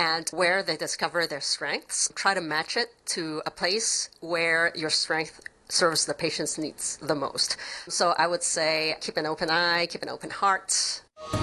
and where they discover their strengths, try to match it to a place where your strength serves the patient's needs the most. So I would say keep an open eye, keep an open heart.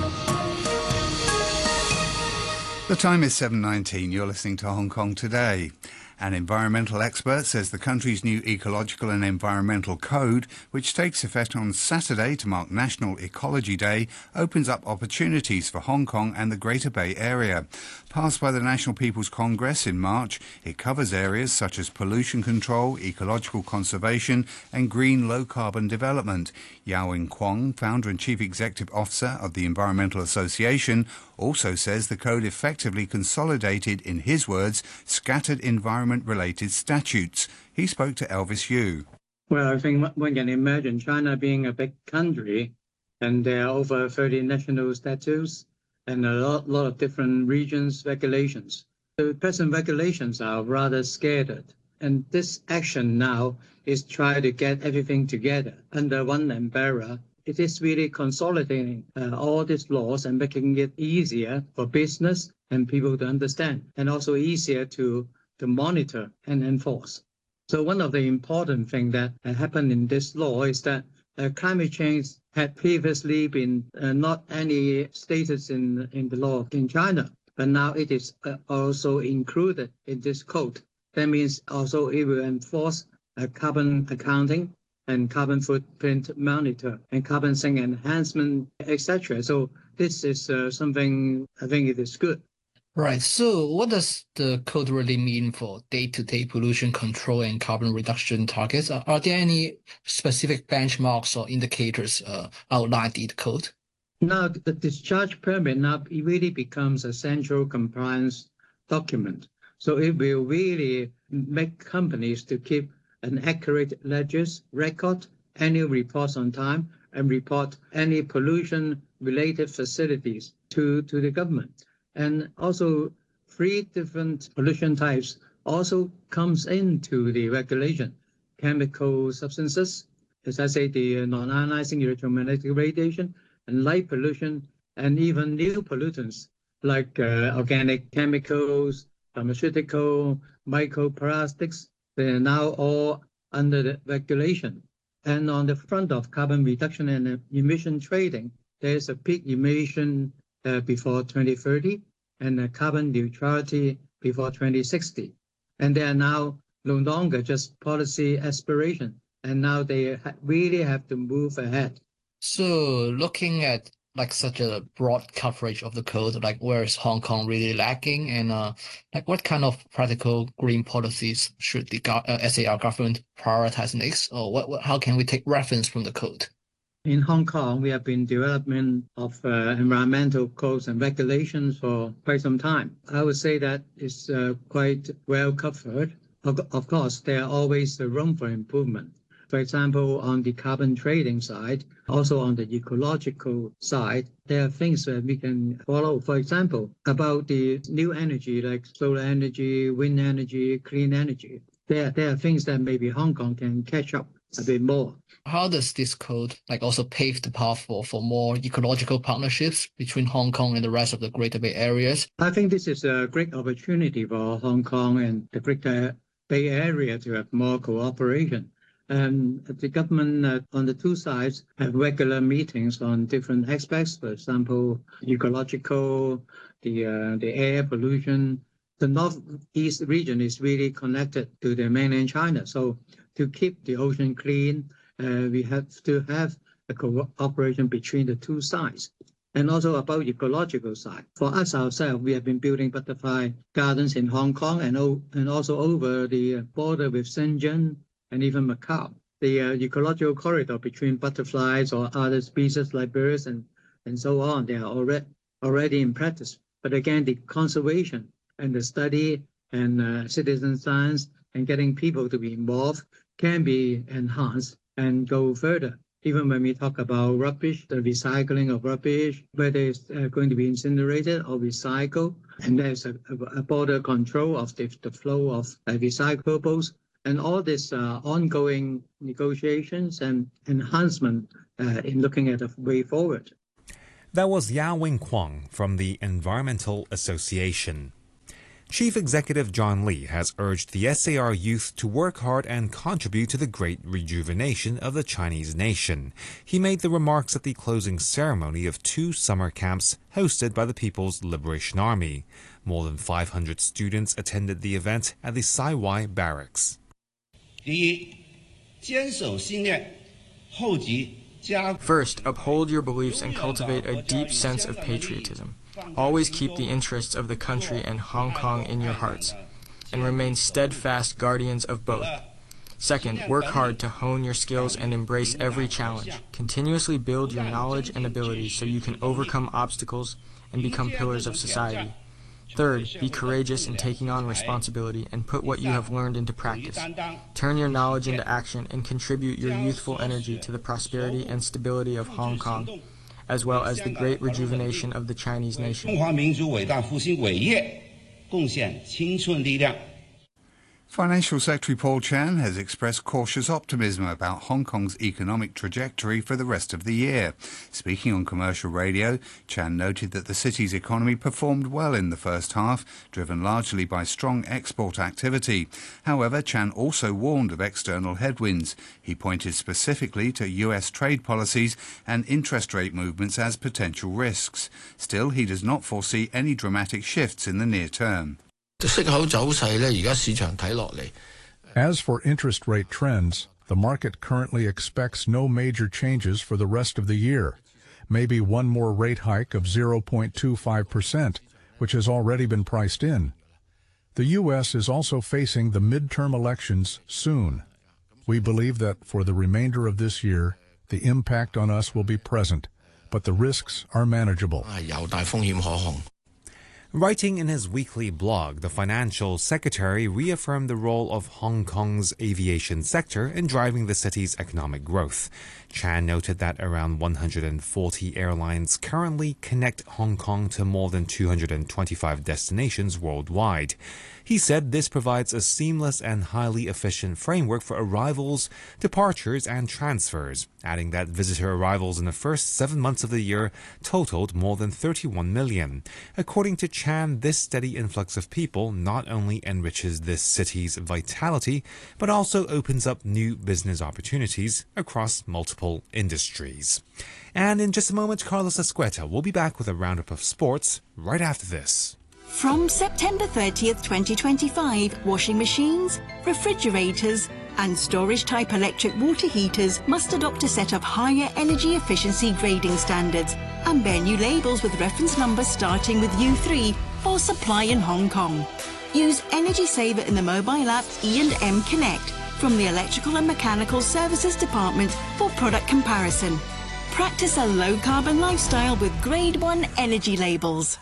The time is 7:19. You're listening to Hong Kong Today. An environmental expert says the country's new Ecological and Environmental Code, which takes effect on Saturday to mark National Ecology Day, opens up opportunities for Hong Kong and the Greater Bay Area. Passed by the National People's Congress in March, it covers areas such as pollution control, ecological conservation and green low-carbon development. Yao-Wing Kwong, founder and chief executive officer of the Environmental Association, also says the code effectively consolidated, in his words, scattered environment-related statutes. He spoke to Elvis Yu. Well, I think one can imagine China being a big country, and there are over 30 national statutes and a lot of different regions' regulations. The present regulations are rather scattered, and this action now is trying to get everything together under one umbrella. It is really consolidating all these laws and making it easier for business and people to understand, and also easier to monitor and enforce. So one of the important things that happened in this law is that climate change had previously been not any status in the law in China, but now it is also included in this code. That means also it will enforce carbon accounting and carbon footprint monitor and carbon sink enhancement, etc. So this is something I think it is good. Right. So what does the code really mean for day-to-day pollution control and carbon reduction targets? Are there any specific benchmarks or indicators outlined in the code? Now, the discharge permit now it really becomes a central compliance document. So it will really make companies to keep an accurate ledgers, record annual reports on time, and report any pollution-related facilities to the government. And also 3 different pollution types also comes into the regulation. Chemical substances, as I say, the non-ionizing electromagnetic radiation, and light pollution, and even new pollutants like organic chemicals, pharmaceutical, microplastics. They are now all under the regulation. And on the front of carbon reduction and emission trading, there's a peak emission before 2030 and carbon neutrality before 2060. And they are now no longer just policy aspiration, and now they really have to move ahead. So looking at like such a broad coverage of the code, like where is Hong Kong really lacking, and like what kind of practical green policies should the SAR government prioritize next, or how can we take reference from the code? In Hong Kong, we have been development of environmental codes and regulations for quite some time. I would say that it's quite well covered. Of course, there are always room for improvement. For example, on the carbon trading side, also on the ecological side, there are things that we can follow. For example, about the new energy like solar energy, wind energy, clean energy. There are things that maybe Hong Kong can catch up a bit more. How does this code like also pave the path for more ecological partnerships between Hong Kong and the rest of the Greater Bay Areas? I think this is a great opportunity for Hong Kong and the Greater Bay Area to have more cooperation. And the government on the two sides have regular meetings on different aspects. For example, ecological, the air pollution. The northeast region is really connected to the mainland China. So to keep the ocean clean, we have to have a cooperation between the two sides. And also about ecological side. For us ourselves, we have been building butterfly gardens in Hong Kong and also over the border with Shenzhen and even Macau. The ecological corridor between butterflies or other species like birds and so on, they are already in practice. But again, the conservation and the study and citizen science and getting people to be involved can be enhanced and go further. Even when we talk about rubbish, the recycling of rubbish, whether it's going to be incinerated or recycled, and there's a border control of the flow of recyclables, and all this ongoing negotiations and enhancement in looking at a way forward. That was Yao-Wing Kwong from the Environmental Association. Chief Executive John Lee has urged the SAR youth to work hard and contribute to the great rejuvenation of the Chinese nation. He made the remarks at the closing ceremony of 2 summer camps hosted by the People's Liberation Army. More than 500 students attended the event at the Saiwai Barracks. First, uphold your beliefs and cultivate a deep sense of patriotism. Always keep the interests of the country and Hong Kong in your hearts, and remain steadfast guardians of both. Second, work hard to hone your skills and embrace every challenge. Continuously build your knowledge and abilities so you can overcome obstacles and become pillars of society. Third, be courageous in taking on responsibility and put what you have learned into practice. Turn your knowledge into action and contribute your youthful energy to the prosperity and stability of Hong Kong, as well as the great rejuvenation of the Chinese nation. Financial Secretary Paul Chan has expressed cautious optimism about Hong Kong's economic trajectory for the rest of the year. Speaking on commercial radio, Chan noted that the city's economy performed well in the first half, driven largely by strong export activity. However, Chan also warned of external headwinds. He pointed specifically to US trade policies and interest rate movements as potential risks. Still, he does not foresee any dramatic shifts in the near term. As for interest rate trends, the market currently expects no major changes for the rest of the year. Maybe one more rate hike of 0.25%, which has already been priced in. The U.S. is also facing the midterm elections soon. We believe that for the remainder of this year, the impact on us will be present, but the risks are manageable. Writing in his weekly blog, the financial secretary reaffirmed the role of Hong Kong's aviation sector in driving the city's economic growth. Chan noted that around 140 airlines currently connect Hong Kong to more than 225 destinations worldwide. He said this provides a seamless and highly efficient framework for arrivals, departures, and transfers, adding that visitor arrivals in the first 7 months of the year totaled more than 31 million. According to Chan, this steady influx of people not only enriches this city's vitality, but also opens up new business opportunities across multiple industries. And in just a moment, Carlos Escueta will be back with a roundup of sports right after this. From September 30th, 2025, washing machines, refrigerators, and storage-type electric water heaters must adopt a set of higher energy efficiency grading standards and bear new labels with reference numbers starting with U3 for supply in Hong Kong. Use Energy Saver in the mobile app E&M Connect from the Electrical and Mechanical Services Department for product comparison. Practice a low-carbon lifestyle with Grade 1 energy labels.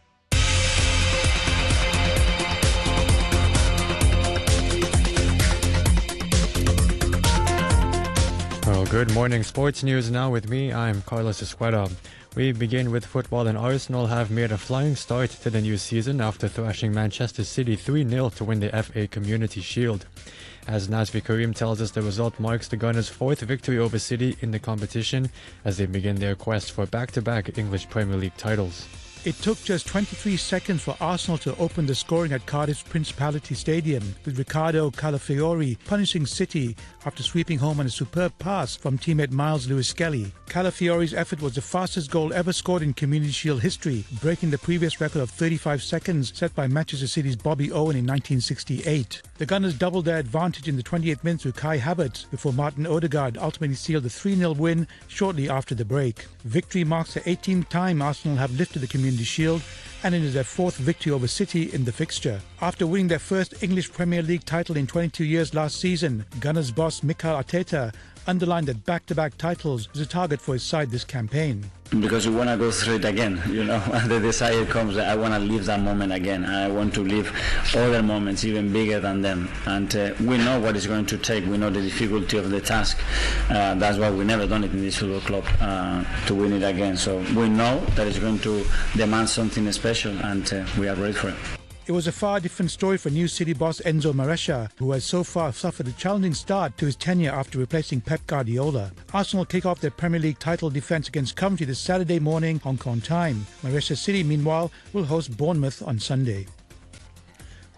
Well, good morning. Sports news now with me. I'm Carlos Escueta. We begin with football, and Arsenal have made a flying start to the new season after thrashing Manchester City 3-0 to win the FA Community Shield. As Nazvi Karim tells us, the result marks the Gunners' 4th victory over City in the competition as they begin their quest for back-to-back English Premier League titles. It took just 23 seconds for Arsenal to open the scoring at Cardiff's Principality Stadium, with Ricardo Calafiori punishing City after sweeping home on a superb pass from teammate Miles Lewis-Skelly. Calafiori's effort was the fastest goal ever scored in Community Shield history, breaking the previous record of 35 seconds set by Manchester City's Bobby Owen in 1968. The Gunners doubled their advantage in the 28th minute through Kai Havertz before Martin Odegaard ultimately sealed the 3-0 win shortly after the break. Victory marks the 18th time Arsenal have lifted the Community Shield, and it is their 4th victory over City in the fixture. After winning their first English Premier League title in 22 years last season, Gunners boss Mikel Arteta underlined that back-to-back titles was a target for his side this campaign. Because we want to go through it again, the desire comes, I want to live that moment again. I want to live other moments even bigger than them. And we know what it's going to take. We know the difficulty of the task. That's why we never done it in this football club, to win it again. So we know that it's going to demand something special, and we are ready for it. It was a far different story for new City boss Enzo Maresca, who has so far suffered a challenging start to his tenure after replacing Pep Guardiola. Arsenal kick off their Premier League title defence against Coventry this Saturday morning, Hong Kong time. Manchester City, meanwhile, will host Bournemouth on Sunday.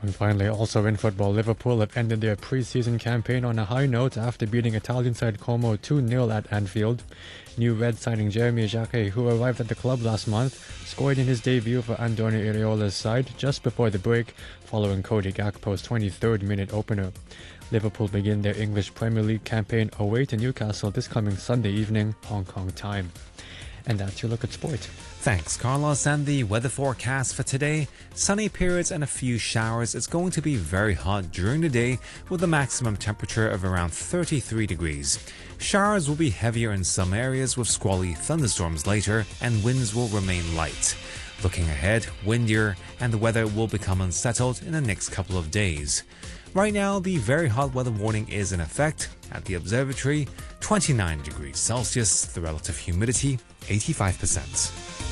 And finally, also in football, Liverpool have ended their pre-season campaign on a high note after beating Italian side Como 2-0 at Anfield. New Red signing Jeremy Jacquet, who arrived at the club last month, scored in his debut for Andoni Iraola's side just before the break, following Cody Gakpo's 23rd minute opener. Liverpool begin their English Premier League campaign away to Newcastle this coming Sunday evening, Hong Kong time. And that's your look at sport. Thanks, Carlos. And the weather forecast for today: sunny periods and a few showers. It's going to be very hot during the day with a maximum temperature of around 33 degrees. Showers will be heavier in some areas with squally thunderstorms later, and winds will remain light. Looking ahead, windier, and the weather will become unsettled in the next couple of days. Right now, the very hot weather warning is in effect. At the observatory, 29 degrees Celsius, the relative humidity 85%.